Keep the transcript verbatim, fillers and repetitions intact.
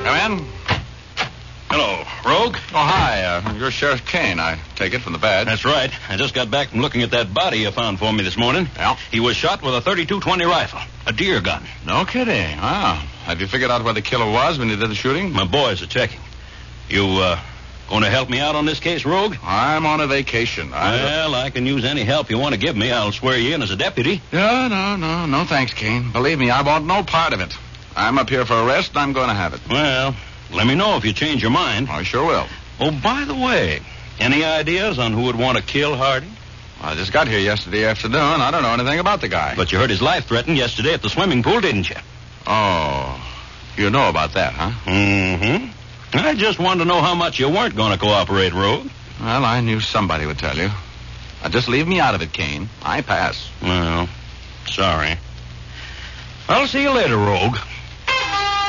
Come in. Hello, Rogue. Oh, hi. Uh, you're Sheriff Kane, I take it from the badge. That's right. I just got back from looking at that body you found for me this morning. Yeah? He was shot with a thirty-two twenty rifle, a deer gun. No kidding. Wow. Have you figured out where the killer was when you did the shooting? My boys are checking. You, uh, going to help me out on this case, Rogue? I'm on a vacation. I... Well, I can use any help you want to give me. I'll swear you in as a deputy. No, no, no. No thanks, Kane. Believe me, I want no part of it. I'm up here for a rest, and I'm going to have it. Well, let me know if you change your mind. I sure will. Oh, by the way, any ideas on who would want to kill Hardy? I just got here yesterday afternoon. I don't know anything about the guy. But you heard his life threatened yesterday at the swimming pool, didn't you? Oh, you know about that, huh? Mm-hmm. I just wanted to know how much you weren't going to cooperate, Rogue. Well, I knew somebody would tell you. Now, just leave me out of it, Kane. I pass. Well, sorry. I'll see you later, Rogue.